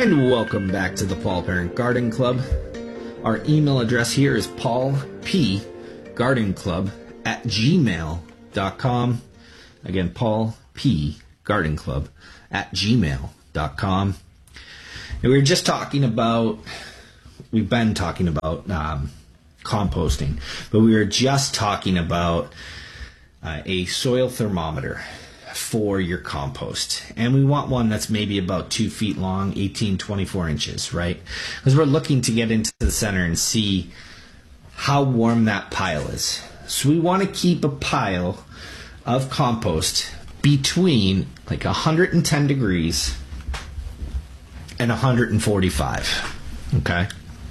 And welcome back to the Paul Parent Garden Club. Our email address here is paulpgardenclub@gmail.com. Again, paulpgardenclub@gmail.com. And we were just we've been talking about composting, but we were just talking about a soil thermometer for your compost. And we want one that's maybe about 2 feet long, 18-24 inches, right? Because we're looking to get into the center and see how warm that pile is. So we want to keep a pile of compost between like 110 degrees and 145, okay?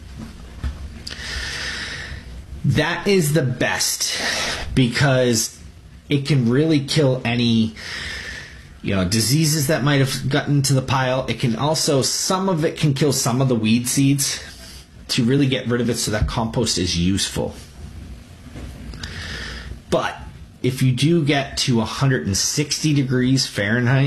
That is the best because it can really kill any, diseases that might have gotten to the pile. It can also, some of it can kill some of the weed seeds to really get rid of it so that compost is useful. But if you do get to 160 degrees Fahrenheit,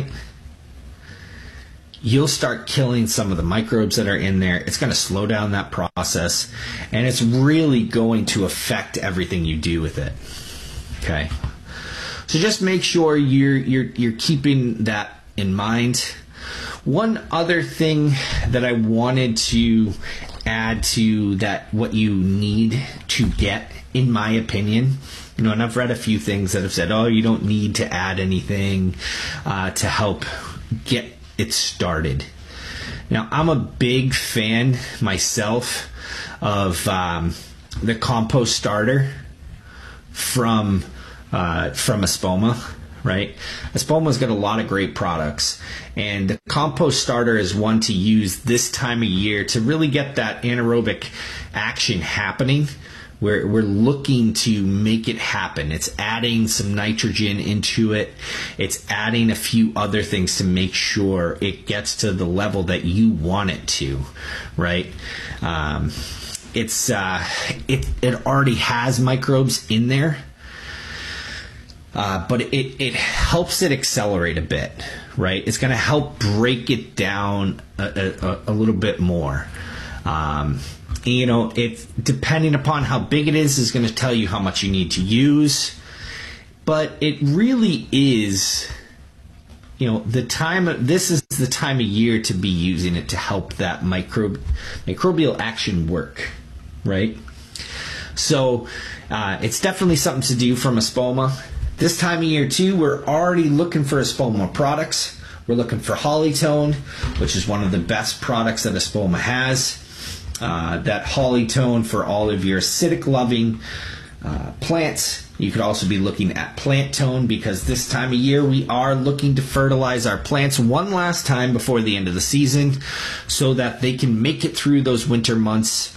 you'll start killing some of the microbes that are in there. It's going to slow down that process, and it's really going to affect everything you do with it. Okay. So just make sure you're keeping that in mind. One other thing that I wanted to add to that, what you need to get, in my opinion, and I've read a few things that have said, oh, you don't need to add anything to help get it started. Now, I'm a big fan myself of the compost starter from Espoma, right? Espoma's got a lot of great products, and the compost starter is one to use this time of year to really get that anaerobic action happening. We're looking to make it happen. It's adding some nitrogen into it. It's adding a few other things to make sure it gets to the level that you want it to, right? It already has microbes in there. But it helps it accelerate a bit, right? It's going to help break it down a little bit more. It's depending upon how big it is going to tell you how much you need to use. But it really is, this is the time of year to be using it to help that microbial action work, right? So it's definitely something to do from Espoma. This time of year, too, we're already looking for Espoma products. We're looking for Hollytone, which is one of the best products that Espoma has. That Hollytone for all of your acidic-loving plants. You could also be looking at Plant Tone, because this time of year we are looking to fertilize our plants one last time before the end of the season so that they can make it through those winter months.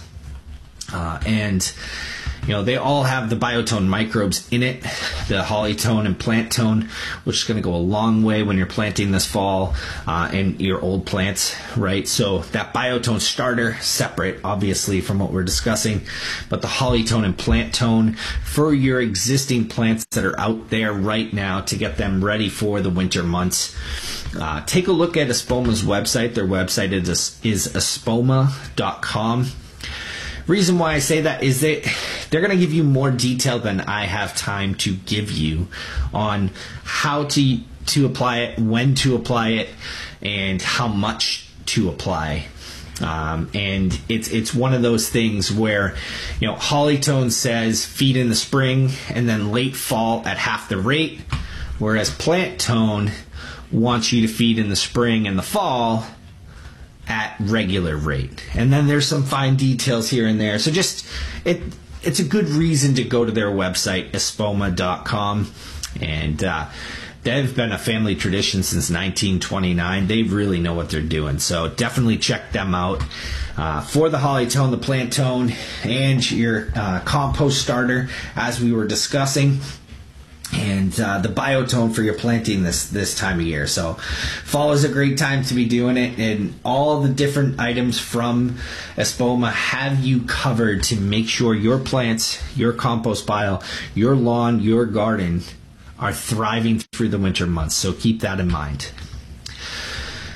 They all have the Biotone microbes in it, the Hollytone and Plant Tone, which is going to go a long way when you're planting this fall and your old plants, right? So that Biotone starter, separate, obviously, from what we're discussing, but the Hollytone and Plant Tone for your existing plants that are out there right now to get them ready for the winter months. Take a look at Espoma's website. Their website is espoma.com. Reason why I say that is they're going to give you more detail than I have time to give you on how to apply it, when to apply it, and how much to apply. And it's one of those things where, Hollytone says feed in the spring and then late fall at half the rate, whereas Plant Tone wants you to feed in the spring and the fall at regular rate. And then there's some fine details here and there. So just it's a good reason to go to their website, espoma.com. And they've been a family tradition since 1929. They really know what they're doing. So definitely check them out for the Hollytone, the Plant Tone, and your compost starter, as we were discussing. And the Biotone for your planting this time of year. So fall is a great time to be doing it, and all the different items from Espoma have you covered to make sure your plants, your compost pile, your lawn, your garden are thriving through the winter months. So keep that in mind.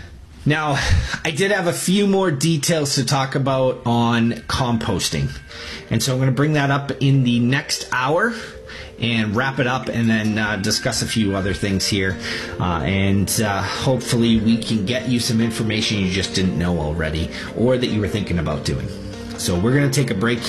Now, I did have a few more details to talk about on composting. And so I'm going to bring that up in the next hour and wrap it up, and then discuss a few other things here. And hopefully we can get you some information you just didn't know already, or that you were thinking about doing. So we're going to take a break here.